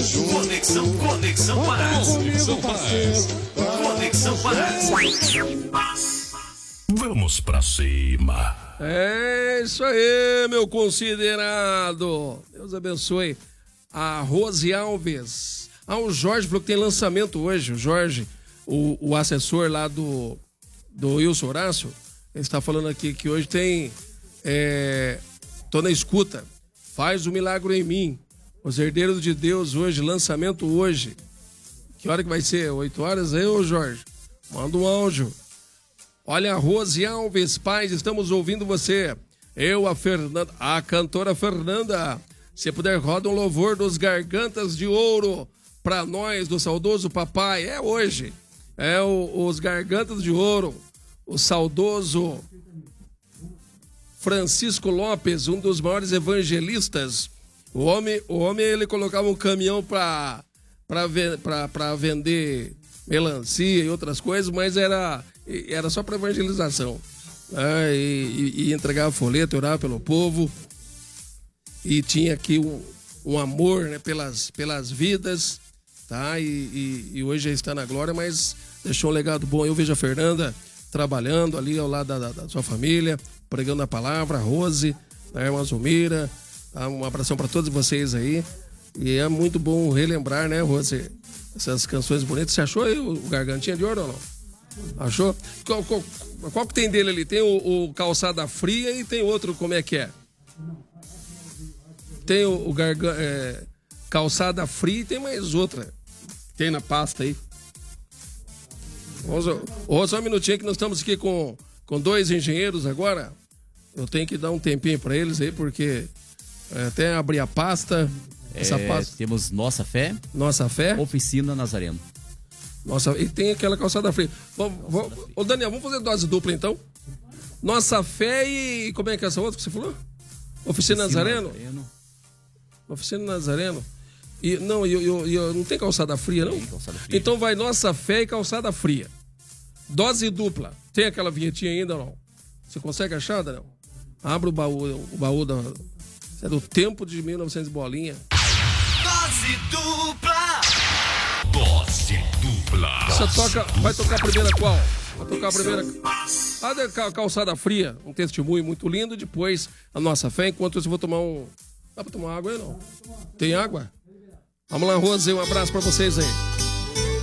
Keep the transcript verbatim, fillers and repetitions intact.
junto. Conexão, Conexão Parás. Conexão Parás. Conexão Parás. Vamos pra cima. É isso aí, meu considerado. Deus abençoe. A Rose Alves. Ah, o Jorge falou que tem lançamento hoje. O Jorge, o, o assessor lá do, do Wilson Horácio, ele está falando aqui que hoje tem... É, tô na escuta. Faz o milagre em mim. Os Herdeiros de Deus hoje, lançamento hoje. Que hora que vai ser? Oito horas aí, ô Jorge? Manda um áudio. Olha, Rose Alves, pais, estamos ouvindo você. Eu, a Fernanda, a cantora Fernanda. Se puder, roda um louvor dos Gargantas de Ouro pra nós, do saudoso papai. É hoje. É o, os Gargantas de Ouro. O saudoso Francisco Lopes, um dos maiores evangelistas. O homem, o homem ele colocava um caminhão pra, pra, pra, pra vender melancia e outras coisas, mas era, era só para evangelização. Né? E, e, e entregava folheto, orava pelo povo. E tinha aqui um, um amor, né, pelas, pelas vidas. Tá? E, e, e hoje já está na glória, mas deixou um legado bom. Eu vejo a Fernanda trabalhando ali ao lado da, da, da sua família, pregando a palavra, a Rose, a irmã Zumira. Tá? Um abração para todos vocês aí. E é muito bom relembrar, né, Rose? Essas canções bonitas. Você achou aí o Gargantinha de Ouro ou não? Achou? Qual, qual, qual que tem dele ali? Tem o, o Calçada Fria e tem outro, como é que é? Tem o, o garga, é, Calçada Fria e tem mais outra. Tem na pasta aí. Ô, só um minutinho que nós estamos aqui com, com dois engenheiros agora. Eu tenho que dar um tempinho para eles aí, porque é, até abrir a pasta... Essa É, pasta. temos Nossa Fé. Nossa Fé. Oficina Nazareno. Nossa, e tem aquela calçada fria. Vamos, vamos, ô Daniel, vamos fazer dose dupla então? Nossa Fé e. Como é que é essa outra que você falou? Oficina, Oficina Nazareno? Nazareno. Oficina Nazareno. E, não, eu, eu, eu, não tem calçada fria, não? Tem calçada fria. Então vai Nossa Fé e calçada fria. Dose dupla. Tem aquela vinhetinha ainda ou não? Você consegue achar, Daniel? Abre o baú, o baú da. É do tempo de mil e novecentos bolinha. Dose dupla. Dose dupla. Você toca, vai tocar a primeira qual? Vai tocar a primeira. A da Calçada Fria, um testemunho muito lindo. Depois a Nossa Fé. Enquanto isso, eu vou tomar um. Dá pra tomar água aí não? Tem água? Vamos lá, Rose, um abraço pra vocês aí.